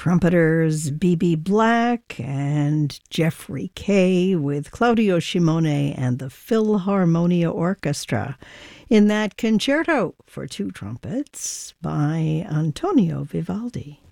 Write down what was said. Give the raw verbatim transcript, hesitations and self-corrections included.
trumpeters B B Black and Jeffrey Kay with Claudio Shimone and the Philharmonia Orchestra in that concerto for two trumpets by Antonio Vivaldi.